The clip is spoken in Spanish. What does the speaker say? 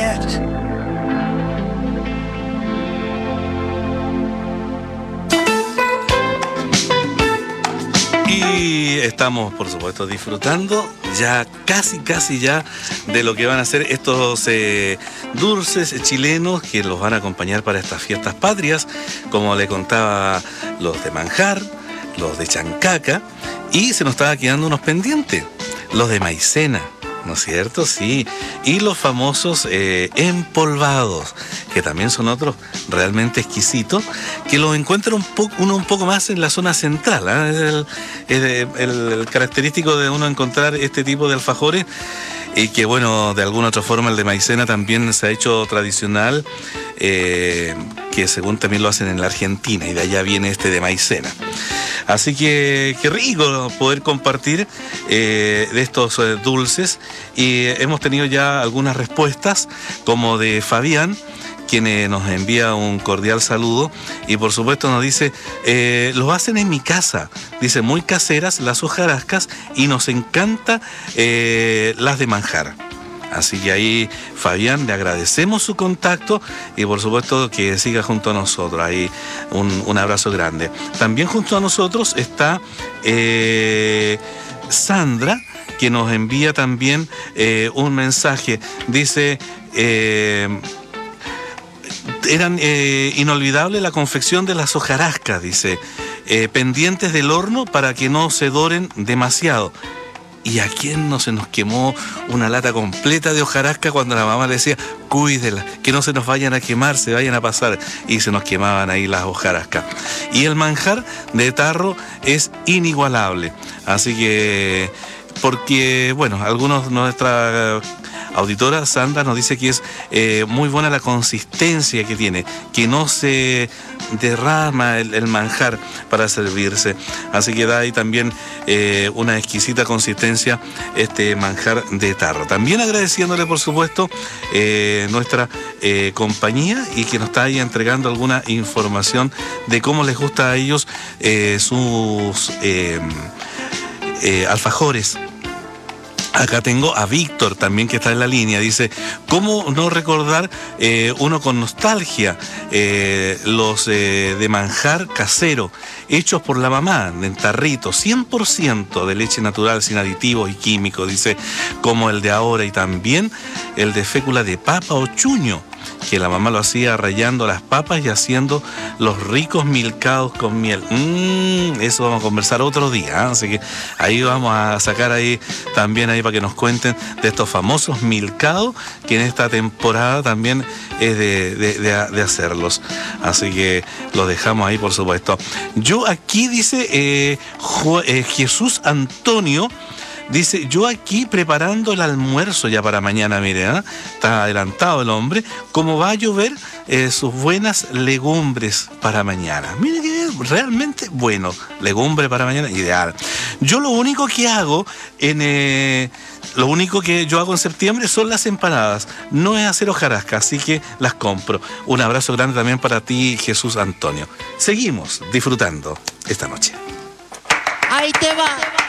yet. Y estamos, por supuesto, disfrutando ya casi ya de lo que van a ser estos dulces chilenos que los van a acompañar para estas fiestas patrias, como le contaba, los de manjar, los de chancaca, y se nos estaba quedando unos pendientes, los de maicena, ¿no es cierto? Sí, y los famosos empolvados, que también son otros realmente exquisitos, que los encuentra uno un poco más en la zona central, ¿eh? Es el característico de uno encontrar este tipo de alfajores, y que bueno, de alguna otra forma el de maicena también se ha hecho tradicional, que según también lo hacen en la Argentina, y de allá viene este de maicena. Así que qué rico poder compartir de estos dulces, y hemos tenido ya algunas respuestas, como de Fabián, quien nos envía un cordial saludo, y por supuesto nos dice, los hacen en mi casa, dice, muy caseras las hojarascas, y nos encanta las de manjar. Así que ahí, Fabián, le agradecemos su contacto, y por supuesto que siga junto a nosotros. Ahí un abrazo grande. También junto a nosotros está Sandra, que nos envía también un mensaje. Dice, eran inolvidable la confección de las hojarascas, dice, pendientes del horno para que no se doren demasiado. ¿Y a quién no se nos quemó una lata completa de hojarasca cuando la mamá le decía, cuídela, que no se nos vayan a quemar, se vayan a pasar? Y se nos quemaban ahí las hojarascas. Y el manjar de tarro es inigualable. Así que, porque, bueno, algunos de nuestras auditora Sandra nos dice que es muy buena la consistencia que tiene, que no se derrama el manjar para servirse. Así que da ahí también una exquisita consistencia este manjar de tarro. También agradeciéndole, por supuesto, nuestra compañía, y que nos está ahí entregando alguna información de cómo les gusta a ellos sus alfajores. Acá tengo a Víctor también, que está en la línea. Dice, ¿cómo no recordar uno con nostalgia los de manjar casero, hechos por la mamá, en tarrito, 100% de leche natural, sin aditivos y químicos? Dice, como el de ahora, y también el de fécula de papa o chuño, que la mamá lo hacía rallando las papas y haciendo los ricos milcados con miel. Eso vamos a conversar otro día, ¿eh? Así que ahí vamos a sacar ahí también ahí para que nos cuenten de estos famosos milcados, que en esta temporada también es de hacerlos. Así que los dejamos ahí, por supuesto. Yo aquí, dice Jesús Antonio, dice, yo aquí preparando el almuerzo ya para mañana, mire, ¿eh? Está adelantado el hombre, como va a llover, sus buenas legumbres para mañana. Mire que realmente bueno, legumbre para mañana, ideal. Yo lo único que hago lo único que yo hago en septiembre son las empanadas, no es hacer hojarasca, así que las compro. Un abrazo grande también para ti, Jesús Antonio. Seguimos disfrutando esta noche. Ahí te va.